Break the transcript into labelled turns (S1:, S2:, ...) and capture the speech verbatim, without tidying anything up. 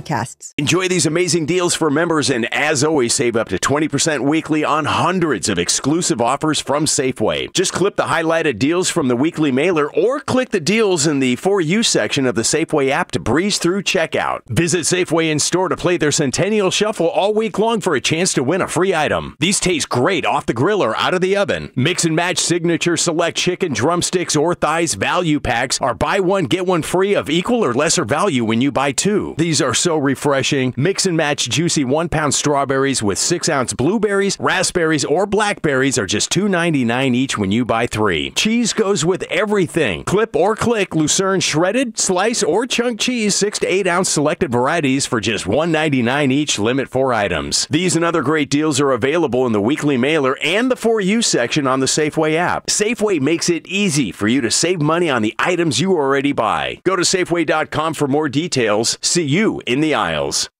S1: podcasts.
S2: Enjoy these amazing deals for members, and as always, save up to twenty percent weekly on hundreds of exclusive offers from Safeway. Just clip the highlighted deals from the weekly mailer or click the deals in the For You section of the Safeway app to breeze through checkout. Visit Safeway in store to play their Centennial Shuffle all week long for a chance to win a free item. These taste great off the grill or out of the oven. Mix and match signature select chicken, drumsticks, or thighs value packs are buy one, get one free of equal or lesser value when you buy two. These are so refreshing. Mix and match juicy one pound strawberries with six ounce blueberries, raspberries, or blackberries are just two ninety-nine each when you buy three. Cheese goes with everything. Clip or click Lucerne shredded, slice, or chunk cheese, six to eight ounce selected varieties for just one ninety-nine each, limit four items. These and other great deals are available in the weekly mailer and the For You section on the Safeway app. Safeway makes it easy for you to save money on the items you already buy. Go to Safeway dot com for more details. See you in the aisles.